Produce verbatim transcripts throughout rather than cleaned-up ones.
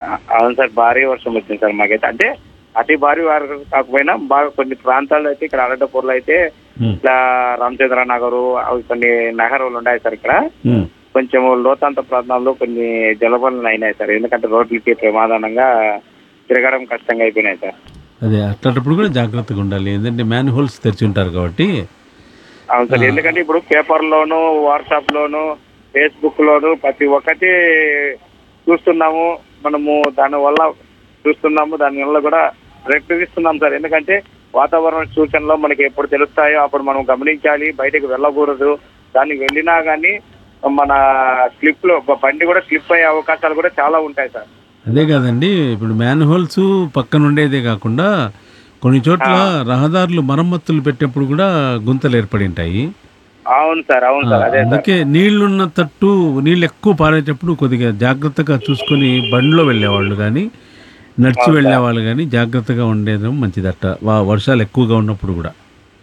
అవును సార్, భారీ వర్షం వచ్చింది సార్ మాకైతే. అంటే అతి భారీ వర్షం కాకపోయినా బాగా కొన్ని ప్రాంతాల్లో అయితే ఇక్కడ అనంతపూర్లో అయితే ఇట్లా రామచంద్ర నగరు అవి కొన్ని నగరాలు ఉన్నాయి సార్. ఇక్కడ కొంచెం లోతాంత ప్రాంతాల్లో కొన్ని జలవనరులు అయినాయి సార్. ఎందుకంటే రోడ్లకి ప్రమాదంగా తిరగడం కష్టంగా అయిపోయినాయి సార్. అదే అట్లాంటప్పుడు కూడా జాగ్రత్తగా ఉండాలి, ఎందుకంటే మ్యాన్ హోల్స్ తెరిచి ఉంటారు కాబట్టి. అవును సార్, ఎందుకంటే ఇప్పుడు పేపర్లోను వాట్సాప్ లోను ఫేస్బుక్ లోను ప్రతి ఒక్కటి చూస్తున్నాము మనము, దాని వల్ల చూస్తున్నాము దాని వల్ల కూడా ప్రయత్నిస్తున్నాం సార్. ఎందుకంటే వాతావరణ సూచనలో మనకి ఎప్పుడు తెలుస్తాయో అప్పుడు మనం గమనించాలి, బయటకు వెళ్ళకూడదు. దానికి వెళ్ళినా కానీ మన స్లిప్ లో బండి కూడా స్లిప్ అయ్యే అవకాశాలు కూడా చాలా ఉంటాయి సార్. అదే కాదండి, ఇప్పుడు మ్యాన్ హోల్స్ పక్కన ఉండేదే కాకుండా కొన్ని చోట్ల రహదారులు మరమ్మతులు పెట్టేప్పుడు కూడా గుంతలు ఏర్పడి ఉంటాయి. అవును సార్, అవును సార్. అదే అందుకే నీళ్లున్న తట్టు నీళ్ళు ఎక్కువ పారేటప్పుడు కొద్దిగా జాగ్రత్తగా చూసుకొని బండిలో వెళ్ళేవాళ్ళు కానీ నడిచి వెళ్ళేవాళ్ళు కానీ జాగ్రత్తగా ఉండేది మంచిదట, వర్షాలు ఎక్కువగా ఉన్నప్పుడు కూడా.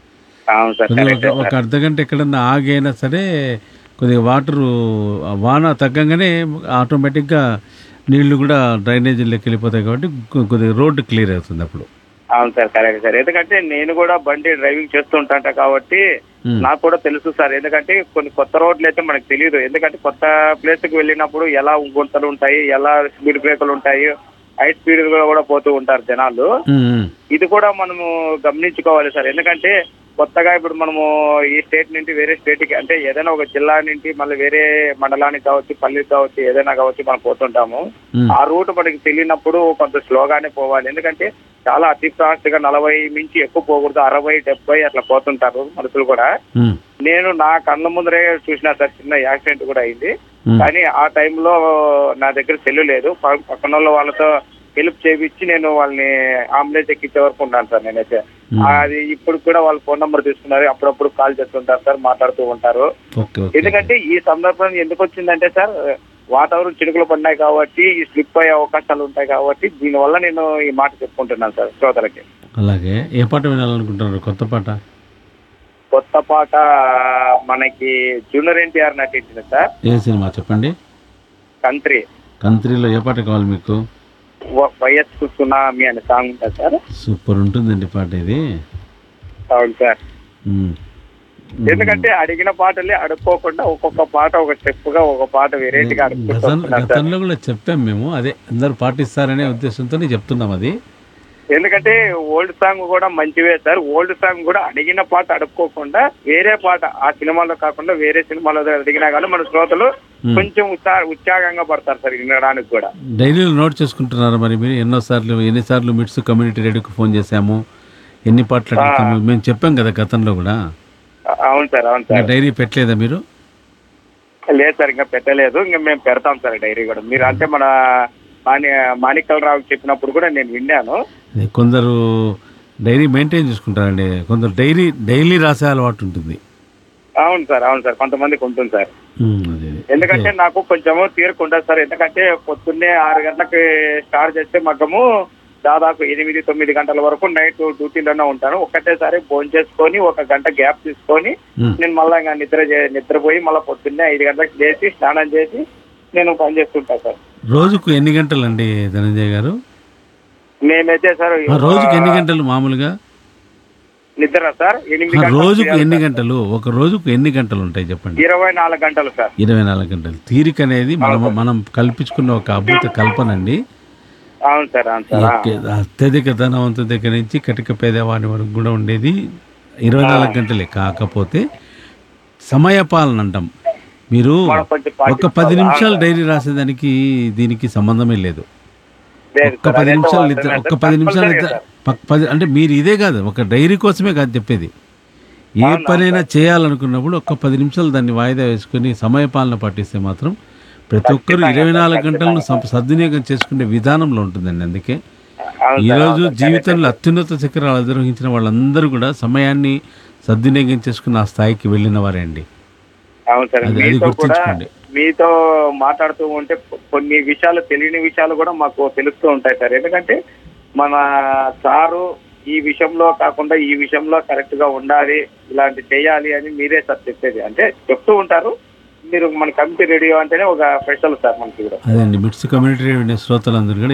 ఒక అర్ధ గంట ఎక్కడన్నా ఆగైనా సరే కొద్దిగా వాటరు వాన తగ్గంగానే ఆటోమేటిక్గా నీళ్లు కూడా డ్రైనేజీలోకి వెళ్ళిపోతాయి కాబట్టి కొద్దిగా రోడ్డు క్లియర్ అవుతుంది అప్పుడు. అవును సార్, కరెక్ట్ సార్. ఎందుకంటే నేను కూడా బండి డ్రైవింగ్ చేస్తుంటా కాబట్టి నాకు కూడా తెలుసు సార్. ఎందుకంటే కొన్ని కొత్త రోడ్లు అయితే మనకు తెలియదు. ఎందుకంటే కొత్త ప్లేస్ కి వెళ్ళినప్పుడు ఎలా గుంతలు ఉంటాయి, ఎలా స్పీడ్ బ్రేకులు ఉంటాయి, హై స్పీడ్ కూడా పోతూ ఉంటారు జనాలు. ఇది కూడా మనము గమనించుకోవాలి సార్. ఎందుకంటే కొత్తగా ఇప్పుడు మనము ఈ స్టేట్ నుండి వేరే స్టేట్ కి, అంటే ఏదైనా ఒక జిల్లా నుండి మళ్ళీ వేరే మండలానికి కావచ్చు, పల్లికి కావచ్చు, ఏదైనా కావచ్చు మనం పోతుంటాము. ఆ రూట్ మనకి తెలియనప్పుడు కొంత స్లోగానే పోవాలి. ఎందుకంటే చాలా అతి ఫాస్ట్ గా నలభై మించి ఎక్కువ పోకూడదు, అరవై డెబ్బై అట్లా పోతుంటారు మనుషులు కూడా. నేను నా కళ్ళ ముందరే చూసిన సార్, చిన్న యాక్సిడెంట్ కూడా అయింది. కానీ ఆ టైంలో నా దగ్గర సెల్లు లేదు, పక్కన వాళ్ళతో హెల్ప్ చేయించి నేను వాళ్ళని అంబులెన్స్ ఎక్కించే వరకు ఉన్నాను సార్ నేనైతే. అది ఇప్పుడు కూడా వాళ్ళ ఫోన్ నెంబర్ తీసుకున్నారు, అప్పుడప్పుడు కాల్ చేస్తుంటారు సార్, మాట్లాడుతూ ఉంటారు. ఎందుకంటే ఈ సందర్భం ఎందుకు వచ్చిందంటే సార్, వాతావరణం చినుకులు పడినాయి కాబట్టి ఈ స్లిప్ అయ్యే అవకాశాలు ఉంటాయి కాబట్టి దీనివల్ల నేను ఈ మాట చెప్పుకుంటున్నాను సార్ శ్రోతలకి. అలాగే ఏ పాట వినాలనుకుంటున్నారు? కొత్త పాట? కొత్త పాట మనకి జూనియర్ ఎన్టీఆర్ నటించింది సార్. ఏ సినిమా చెప్పండి? కంత్రి. కంత్రిలో ఏ పాట కావాలి మీకు? వయస్సు సునామీ అనే సాంగ్ ఉంటుంది సార్. సూపర్ ఉంటుందండి పాట ఇది. అవును సార్, ఎందుకంటే అడిగిన పాటలే అడుక్కోకుండా ఒక్కొక్క పాట ఒక స్టెప్ గా ఒక పాట వెరైటీగా గతంలో కూడా చెప్పాం మేము, అదే అందరు పాటిస్తారనే ఉద్దేశంతో చెప్తున్నాం అది. ఎందుకంటే ఓల్డ్ సాంగ్ కూడా మంచివే సార్. ఓల్డ్ సాంగ్ కూడా అడిగిన పాట అడుక్కోకుండా వేరే పాట ఆ సినిమాలో కాకుండా వేరే సినిమాలో అడిగినా కానీ మన శ్రోతలు కొంచెం ఉత్సాహ ఉత్సాహంగా పడతారు సార్ వినడానికి కూడా. డైరీలో నోట్ చేసుకుంటున్నారు మరి మీరు? ఎన్నో సార్లు ఎన్నిసార్లు మిట్స్ కమ్యూనిటీ రేడియోకి ఫోన్ చేశాము, ఎన్ని పాటలు అడుగుతాము మేము చెప్పాం కదా గతంలో కూడా. అవును సార్, అవును సార్. డైరీ పెట్టలేదా మీరు? లేదు సార్, ఇంకా పెట్టలేదు. ఇంకా మేము పెడతాం సార్ డైరీ కూడా. మీరు అంటే మన మాణి మాణిక్యాలరావు చెప్పినప్పుడు కూడా నేను విన్నాను. కొందరు డైరీ మెయింటైన్ చేసుకుంటారండి, కొందరు డైరీ డైలీ రాసే అలవాటు ఉంటుంది. అవును సార్, అవును సార్, కొంతమందికి ఉంటుంది సార్. ఎందుకంటే నాకు కొంచెము తీరుకుంటుంది సార్. ఎందుకంటే పొద్దున్నే ఆరు గంటలకి స్టార్ట్ చేస్తే మగ్గము దాదాపు ఎనిమిది తొమ్మిది గంటల వరకు నైట్ డ్యూటీలోనే ఉంటాను. ఒక్కటేసారి భోజనం చేసుకొని ఒక గంట గ్యాప్ తీసుకొని నేను మళ్ళీ ఇంకా నిద్ర నిద్రపోయి మళ్ళీ పొద్దున్నే ఐదు గంటలకు లేచి స్నానం చేసి నేను పని చేస్తుంటాను సార్. రోజుకు ఎన్ని గంటలు అండి ధనంజయ్ గారు? మేమైతే సార్ రోజుకి ఎన్ని గంటలు మామూలుగా నిద్ర సార్? ఎనిమిది రోజుకు ఎన్ని గంటలు? ఒక రోజుకు ఎన్ని గంటలు ఉంటాయి చెప్పండి? ఇరవై నాలుగు గంటలు సార్. ఇరవై నాలుగు గంటలు తీరిక అనేది మనం మనం కల్పించుకున్న ఒక అద్భుత కల్పన అండి. అవును సార్, అవును సార్. అత్యధిక ధనవంతు దగ్గర నుంచి కటిక పేదవాని వరకు కూడా ఉండేది ఇరవై నాలుగు గంటలే. కాకపోతే సమయపాలన అంటాం. మీరు ఒక పది నిమిషాలు డైరీ రాసేదానికి దీనికి సంబంధమే లేదు. ఒక్క పది నిమిషాలు నిద్ర, ఒక్క పది నిమిషాలు నిద్ర పది అంటే మీరు ఇదే కాదు, ఒక డైరీ కోసమే కాదు చెప్పేది. ఏ పనైనా చేయాలనుకున్నప్పుడు ఒక్క పది నిమిషాలు దాన్ని వాయిదా వేసుకుని సమయపాలన పాటిస్తే మాత్రం ప్రతి ఒక్కరు ఇరవై నాలుగు గంటలను సద్వినియోగం చేసుకునే విధానంలో ఉంటుందండి. అందుకే ఈరోజు జీవితంలో అత్యున్నత శిఖరాలు అధిరోహించిన వాళ్ళందరూ కూడా సమయాన్ని సద్వినియోగం చేసుకుని ఆ స్థాయికి వెళ్ళిన వారే అండి. అవును సార్, మీతో కూడా మీతో మాట్లాడుతూ ఉంటే కొన్ని విషయాలు తెలియని విషయాలు కూడా మాకు తెలుస్తూ ఉంటాయి సార్. ఎందుకంటే మన సారు ఈ విషయంలో కాకుండా ఈ విషయంలో కరెక్ట్ గా ఉండాలి, ఇలాంటి చేయాలి అని మీరే సార్ చెప్పేది. అంటే చెప్తూ ఉంటారు మీరు. మన కమ్యూనిటీ రేడియో అంటేనే ఒక స్పెషల్ సార్ మనకి కూడా. అదే అండి, మిట్స్ కమ్యూనిటీ రేడియో శ్రోతలందరూ కూడా